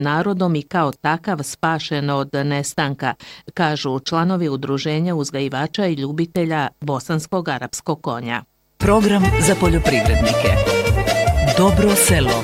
narodom i kao takav spašen od nestanka, kažu članovi Udruženja uzgajivača i ljubitelja bosanskog arapskog konja. Program za poljoprivrednike. Dobro selo.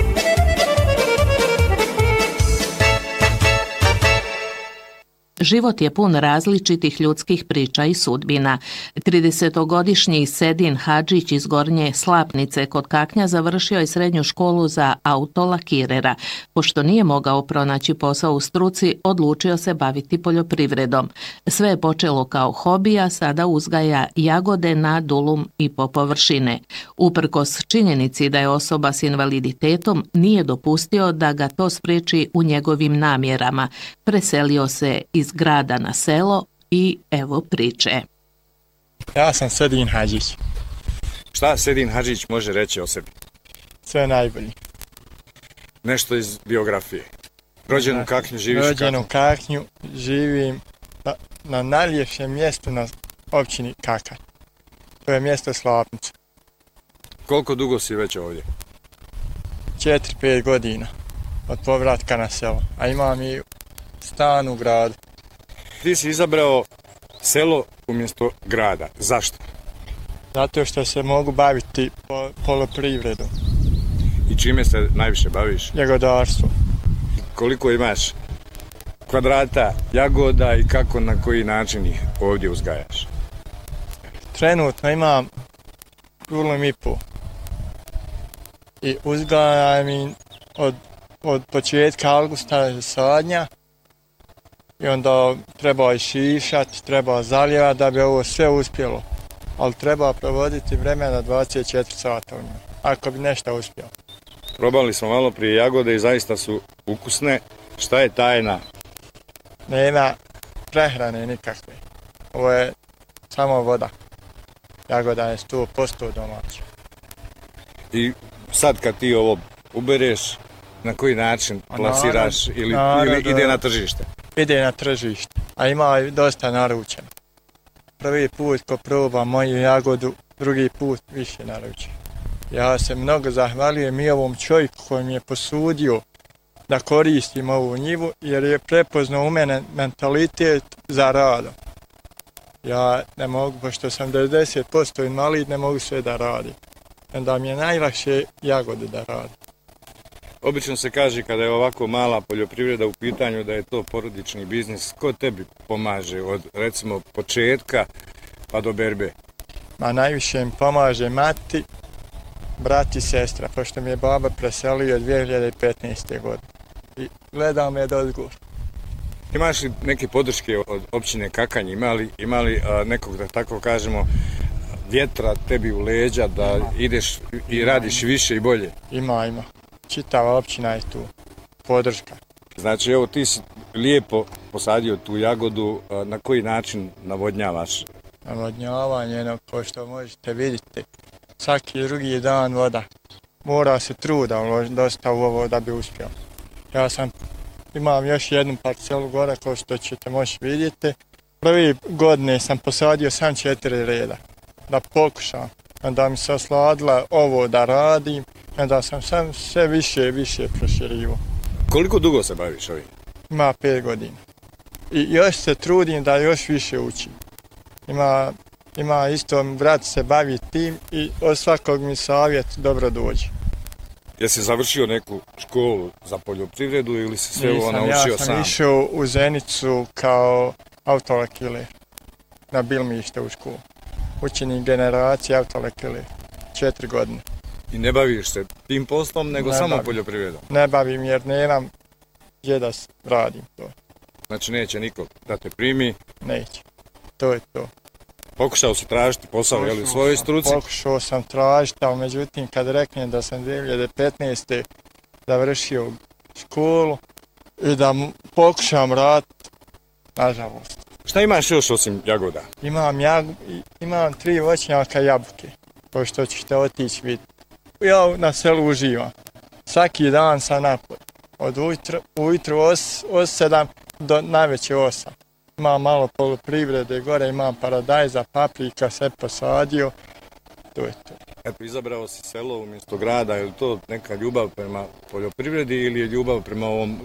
Život je pun različitih ljudskih priča i sudbina. 30-godišnji Sedin Hadžić iz Gornje Slapnice kod Kaknja završio je srednju školu za autolakirera. Pošto nije mogao pronaći posao u struci, odlučio se baviti poljoprivredom. Sve je počelo kao hobi, a sada uzgaja jagode na dulum i po površine. Uprkos činjenici da je osoba s invaliditetom, nije dopustio da ga to spriječi u njegovim namjerama. Preselio se iz grada na selo i evo priče. Ja sam Sedin Hadžić. Šta Sedin Hadžić može reći o sebi? Sve najbolje. Nešto iz biografije. Rođen u Kaknju, živiš u Kaknju? Rođen u Kaknju, živim na najljepšem mjestu na općini Kakanj. To je mjesto Slapnica. Koliko dugo si već ovdje? 4-5 godina od povratka na selo, a imam i stan u gradu. Ti si izabrao selo umjesto grada. Zašto? Zato što se mogu baviti poljoprivredom. I čime se najviše baviš? Jagodarstvo. Koliko imaš kvadrata jagoda i kako, na koji način ih ovdje uzgajaš? Trenutno imam dulum i po. I uzgajam ih od početka avgusta sadnja. I onda treba i šišati, treba zalijevati da bi ovo sve uspjelo. Ali treba provoditi vremena 24 sata u njoj, ako bi nešto uspjelo. Probali smo malo prije jagode i zaista su ukusne. Šta je tajna? Nema prehrane nikakve. Ovo je samo voda. Jagoda je 100% domaća. I sad kad ti ovo ubereš, na koji način plasiraš ili ide na tržište? Ide na tržište, a ima i dosta naručeno. Prvi put ko proba moju jagodu, drugi put više naručeno. Ja se mnogo zahvaljujem i ovom čovjeku koji mi je posudio da koristim ovu njivu, jer je prepoznao u mene mentalitet za radom. Ja ne mogu, pošto sam 90% invalid, ne mogu sve da radim. Onda mi je najlakše jagode da radim. Obično se kaže kada je ovako mala poljoprivreda u pitanju da je to porodični biznis. Ko tebi pomaže od recimo početka pa do berbe? Najviše mi pomaže mati, brat i sestra, pošto mi je baba preselio 2015. godine. I gledao me do odgovor. Imaš li neke podrške od općine Kakanj? Ima li nekog, da tako kažemo, vjetra tebi u leđa da ideš i radiš više i bolje? Ima. Čitava općina je tu, podrška. Znači, evo ti si lijepo posadio tu jagodu, na koji način navodnjavaš? Navodnjavanje, kao što možete vidjeti, svaki drugi dan voda. Mora se truda uložiti dosta u ovo da bi uspio. Imam još jednu parcelu gore, kao što ćete moći vidjeti. Prvi godine sam posadio sam 4 reda, da pokušam. Onda mi se osladila ovo da radim, onda sam sam sve više proširivo. Koliko dugo se baviš ovim? Ima 5 godina. I još se trudim da još više učim. Ima isto brat se bavi tim i od svakog mi savjet dobro dođe. Jesi završio neku školu za poljoprivredu ili si sve ovo naučio sam? Ja sam išao u Zenicu kao autolakiler na Bilmište u školu. Učenik generacije autolakiler, 4 godine. I ne baviš se tim poslom, nego samo poljoprivredom? Ne bavim jer nemam gdje da radim to. Znači neće niko da te primi? Neće, to je to. Pokušao si tražiti posao u svojoj struci? Pokušao sam tražiti, ali međutim kad reknem da sam 2015. završio školu i da pokušam raditi, nažalost. Šta imaš još osim jagoda? Imam 3 voćnjaka jabuke, pošto ćete otići vidjeti. Ja na selu uživam. Svaki dan sam napolje. Od ujutru 7 do najveće 8. Imam malo poljoprivrede, gore imam paradajza, paprika, sve posadio. To je to. Eto, izabrao si selo umjesto grada, je li to neka ljubav prema poljoprivredi ili je ljubav prema ovom